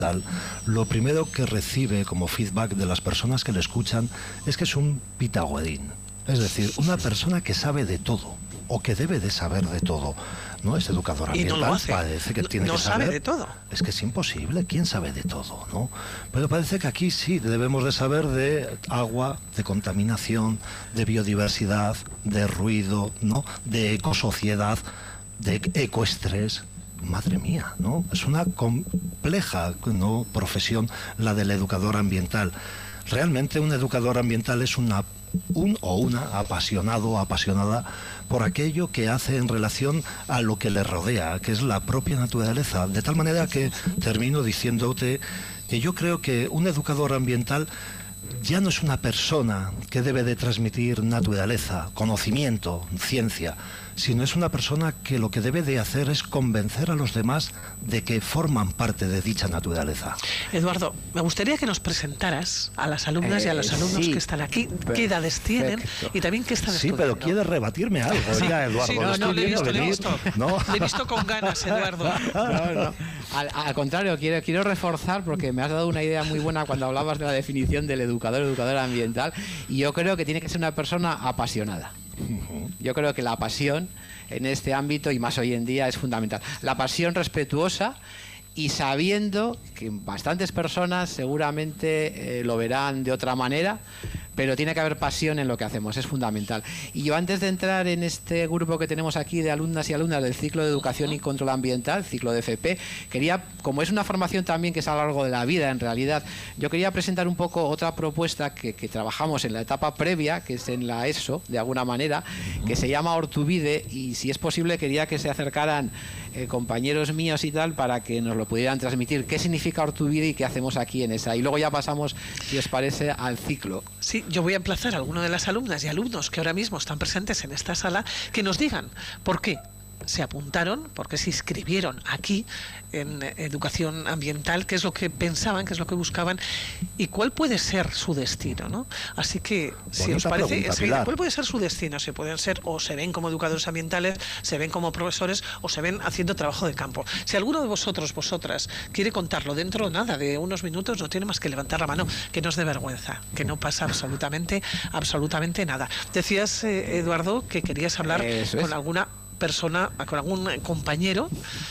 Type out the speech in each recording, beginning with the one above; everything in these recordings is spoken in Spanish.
lo primero que recibe como feedback de las personas que le escuchan es que es un pitagüedín, es decir, una persona que sabe de todo o que debe de saber de todo. No es educador ambiental, y no lo hace. Parece que tiene no que saber. sabe de todo. Es que es imposible, ¿quién sabe de todo, no? Pero parece que aquí sí debemos de saber de agua, de contaminación, de biodiversidad, de ruido, ¿no? De ecosociedad, de ecoestrés. Madre mía, ¿no? Es una compleja, ¿no?, profesión la del educador ambiental. Realmente un educador ambiental es una apasionado o apasionada por aquello que hace en relación a lo que le rodea, que es la propia naturaleza. De tal manera que termino diciéndote que yo creo que un educador ambiental ya no es una persona que debe de transmitir naturaleza, conocimiento, ciencia, sino es una persona que lo que debe de hacer es convencer a los demás de que forman parte de dicha naturaleza. Eduardo, me gustaría que nos presentaras a las alumnas y a los alumnos que están aquí, qué edades tienen y también qué están estudiando. Sí, pero quiere rebatirme algo, ya, Eduardo. Sí, no, le he visto con ganas, Eduardo. No. Al contrario, quiero reforzar, porque me has dado una idea muy buena cuando hablabas de la definición del educador ambiental, y yo creo que tiene que ser una persona apasionada. Yo creo que la pasión en este ámbito, y más hoy en día, es fundamental. La pasión respetuosa y sabiendo que bastantes personas seguramente lo verán de otra manera, pero tiene que haber pasión en lo que hacemos, es fundamental. Y yo, antes de entrar en este grupo que tenemos aquí de alumnas y alumnas del ciclo de educación y control ambiental, ciclo de FP, quería, como es una formación también que es a lo largo de la vida en realidad, yo quería presentar un poco otra propuesta que trabajamos en la etapa previa, que es en la ESO, de alguna manera, que se llama Ortubide, y si es posible quería que se acercaran compañeros míos y tal, para que nos lo pudieran transmitir, qué significa Ortubide y qué hacemos aquí en esa. Y luego ya pasamos, si os parece, al ciclo. Sí, yo voy a emplazar a alguno de las alumnas y alumnos que ahora mismo están presentes en esta sala, que nos digan por qué se apuntaron, por qué se inscribieron aquí en educación ambiental, qué es lo que pensaban, qué es lo que buscaban y cuál puede ser su destino, ¿no? Así que, si os parece, ¿cuál puede ser su destino? Se pueden ser, o se ven como educadores ambientales, se ven como profesores, o se ven haciendo trabajo de campo. Si alguno de vosotras quiere contarlo dentro de unos minutos, no tiene más que levantar la mano, que no es de vergüenza, que no pasa absolutamente nada. Decías, Eduardo, que querías hablar con alguna persona, con algún compañero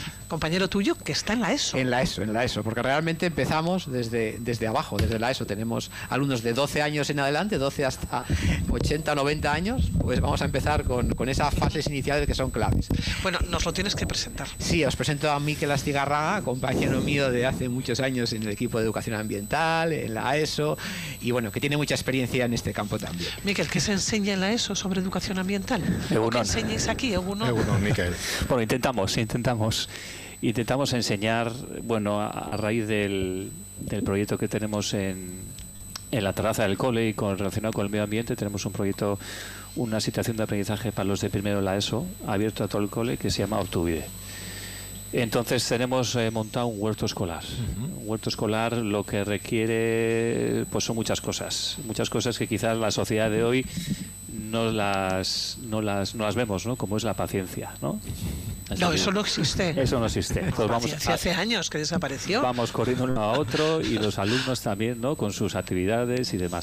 tuyo que está en la ESO. En la ESO, porque realmente empezamos desde abajo, desde la ESO. Tenemos alumnos de 12 años en adelante, 12 hasta 80, 90 años, pues vamos a empezar con esas fases iniciales que son claves. Bueno, nos lo tienes que presentar. Sí, os presento a Miquel Astigarraga, compañero mío de hace muchos años en el equipo de educación ambiental, en la ESO, y bueno, que tiene mucha experiencia en este campo también. Miquel, ¿qué se enseña en la ESO sobre educación ambiental? ¿Qué enseñáis aquí, Egunon? Miquel. Bueno, intentamos enseñar, bueno, a raíz del proyecto que tenemos en la terraza del cole y relacionado con el medio ambiente. Tenemos un proyecto, una situación de aprendizaje para los de primero de la ESO, abierto a todo el cole, que se llama Ortubide. Entonces tenemos montado un huerto escolar. Un huerto escolar lo que requiere, pues son muchas cosas que quizás la sociedad de hoy no las vemos, ¿no? Como es la paciencia, ¿no? No, eso no existe. Eso no existe. Pues hace años que desapareció. Vamos corriendo uno a otro, y los alumnos también, ¿no? Con sus actividades y demás.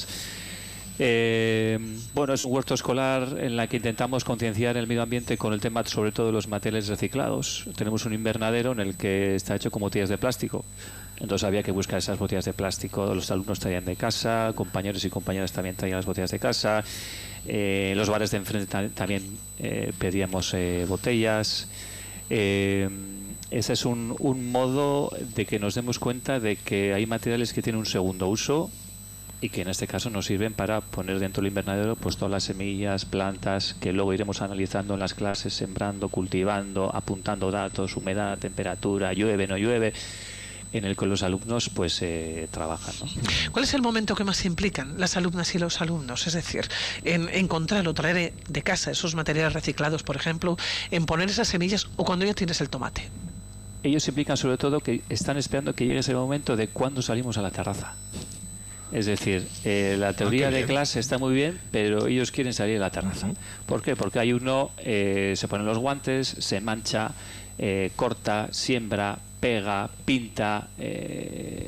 Bueno, es un huerto escolar en la que intentamos concienciar el medio ambiente con el tema, sobre todo, de los materiales reciclados. Tenemos un invernadero en el que está hecho con botellas de plástico. Entonces había que buscar esas botellas de plástico. Los alumnos traían de casa, compañeros y compañeras también traían las botellas de casa. Los bares de enfrente también pedíamos botellas. Ese es un modo de que nos demos cuenta de que hay materiales que tienen un segundo uso y que en este caso nos sirven para poner dentro del invernadero pues todas las semillas, plantas que luego iremos analizando en las clases, sembrando, cultivando, apuntando datos, humedad, temperatura, llueve, no llueve, en el que los alumnos pues trabajan, ¿no? ¿Cuál es el momento que más se implican las alumnas y los alumnos? Es decir, en encontrar o traer de casa esos materiales reciclados, por ejemplo, en poner esas semillas, o cuando ya tienes el tomate. Ellos se implican sobre todo que están esperando que llegue ese momento de cuando salimos a la terraza. Es decir, la teoría de clase está muy bien, pero ellos quieren salir a la terraza. ¿Por qué? Porque hay uno, se ponen los guantes, se mancha, corta, siembra, pega, pinta,